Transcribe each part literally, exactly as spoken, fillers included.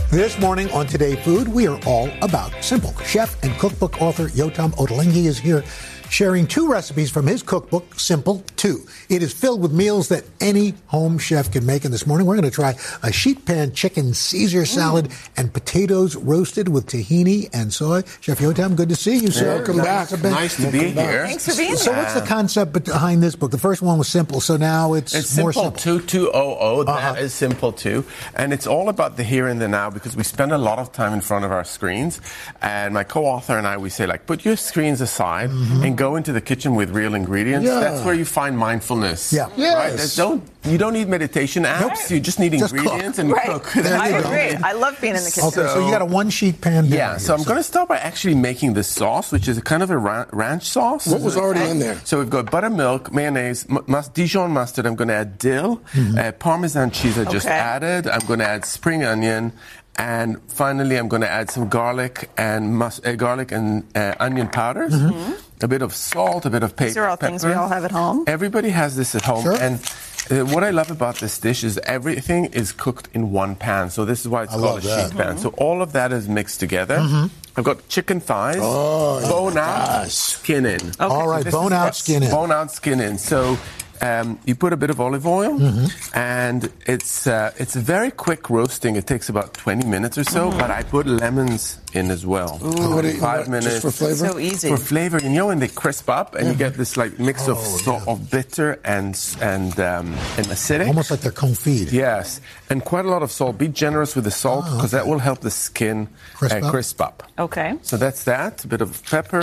This morning on Today Food, we are all about simple. Chef and cookbook author Yotam Ottolenghi is here sharing two recipes from his cookbook, Simple two. It is filled with meals that any home chef can make. And this morning, we're going to try a sheet pan chicken Caesar salad mm. and potatoes roasted with tahini and soy. Chef Yotam, good to see you, sir. Welcome back. Nice to be here. Thanks for being here. So what's the concept behind this book? The first one was simple, so now it's, it's more simple. simple. two two hundred, that uh-huh. is Simple two. And it's all about the here and the now because we spend a lot of time in front of our screens. And my co-author and I, we say, like, put your screens aside mm-hmm. and go into the kitchen with real ingredients. Yeah. That's where you find mindfulness. Yeah. Yes. Right? There's don't, you don't need meditation apps. Nope. You just need just ingredients cook. and right. cook. I agree. I love being in the kitchen. Okay, so, so you got a one-sheet pan. Yeah, so I'm going to start by actually making this sauce, which is a kind of a ra- ranch sauce. What was already in there? So we've got buttermilk, mayonnaise, mus- Dijon mustard. I'm going to add dill, mm-hmm. uh, Parmesan cheese I just okay. added. I'm going to add spring onion. And finally, I'm going to add some garlic and mus- uh, garlic and uh, onion powders, mm-hmm. a bit of salt, a bit of pa- These are all pepper. things we all have at home. Everybody has this at home. Sure. And uh, what I love about this dish is everything is cooked in one pan. So this is why it's I called love a that. sheet pan. Mm-hmm. So all of that is mixed together. Mm-hmm. I've got chicken thighs, oh, bone out, gosh. skin in. Okay. All right, So bone out, skin in. Bone out, skin in. So um, you put a bit of olive oil, mm-hmm. and it's uh, it's a very quick roasting. It takes about twenty minutes or so, mm-hmm. but I put lemons in as well. Ooh, what do you, Five what, minutes. Just for flavor? So easy. For flavor, and you know when they crisp up, and yeah. you get this like mix oh, of salt, yeah. of bitter and and um, and acidic. Almost like they're confit. Yes, and quite a lot of salt. Be generous with the salt because oh, okay. that will help the skin Crisp uh, up? crisp up. Okay. So that's that. A bit of pepper.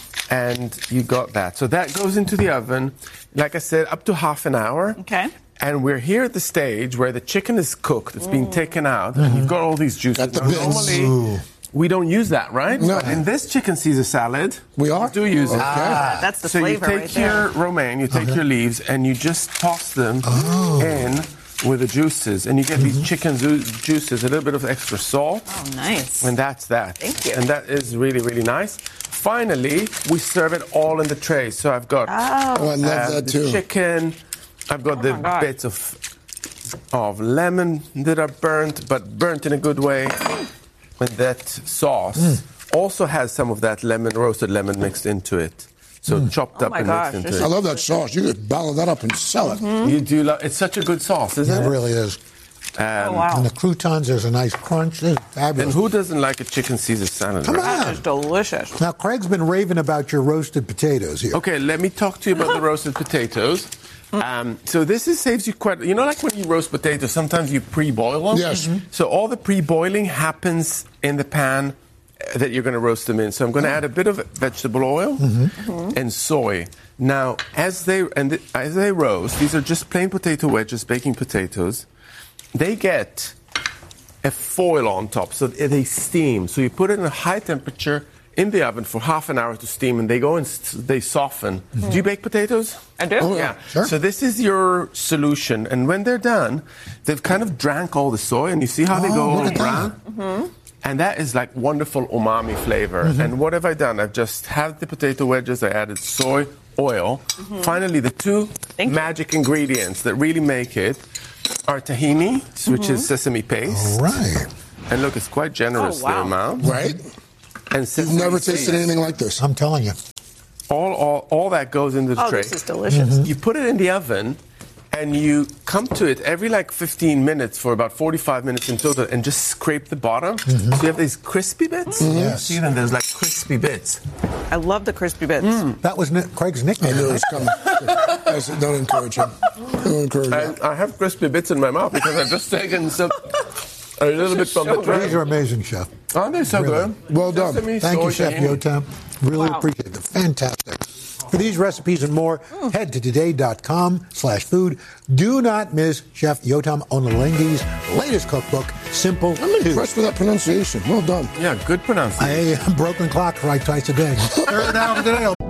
And you got that. So that goes into the oven, like I said, up to half an hour. Okay. And we're here at the stage where the chicken is cooked. It's been taken out. And you've got all these juices. Got the Now, bits. normally, Ooh. we don't use that, right? No. But in this chicken Caesar salad, We are? do use it. Okay. That's the so you flavor take right your there. romaine, you take Okay. your leaves, and you just toss them Oh. in with the juices. And you get these chicken ju- juices, a little bit of extra salt. Oh, nice. And that's that. Thank you. And that is really, really nice. Finally, we serve it all in the tray. So I've got Oh, I love uh, that the too. chicken. I've got the my God. bits of of lemon that are burnt, but burnt in a good way. And that sauce Mm. also has some of that lemon, roasted lemon mixed into it. So Mm. chopped Oh up my and gosh, mixed this into I it. love that sauce. You could bottle that up and sell it. You do love. It's such a good sauce, isn't It it? really is. Um, Oh, wow. And the croutons, there's a nice crunch. This is fabulous. And who doesn't like a chicken Caesar salad? Come right? on. That is delicious. Now, Craig's been raving about your roasted potatoes here. Okay, let me talk to you about the roasted potatoes. Um, so this is, saves you quite, you know, like when you roast potatoes, sometimes you pre-boil them. Yes. Mhm. So all the pre-boiling happens in the pan uh, that you're going to roast them in. So I'm going to add a bit of vegetable oil and soy. Now, as they and th- as they roast, these are just plain potato wedges, baking potatoes. They get a foil on top, so they steam. So you put it in a high temperature in the oven for half an hour to steam, and they go and s- they soften. Do you bake potatoes? I do. Oh, Yeah. Sure. So this is your solution, and when they're done, they've kind of drank all the soy, and you see how they Oh, go all look at brown. Mm-hmm. And that is like wonderful umami flavor. Mm-hmm. And what have I done? I've just had the potato wedges. I added soy, oil. Finally, the two Thank you. magic ingredients that really make it are tahini, which is sesame paste. All right. And look, it's quite generous, Oh, wow. the amount. Right? And You've sesame never seeds. tasted anything like this. I'm telling you. All, all, all that goes into the Oh, tray. this is delicious. Mm-hmm. You put it in the oven, and you come to it every like fifteen minutes for about forty-five minutes in total, and just scrape the bottom. So you have these crispy bits. Yes. See them? There's like crispy bits. I love the crispy bits. That was Nick, Craig's I nickname. knew it was coming. I said, don't encourage him. Don't encourage him. And I have crispy bits in my mouth because I've just taken some, a little bit from the These tray. are amazing, Chef. Aren't they so Really. good? Well done. Sesame, Thank soy, you, Chef tahini. Yotam. Really Wow. appreciate it. Fantastic. For these recipes and more, head to today.com slash food. Do not miss Chef Yotam Ottolenghi's latest cookbook, Simple I'm two. impressed with that pronunciation. Well done. Yeah, good pronunciation. A broken clock right twice a day. Third down today.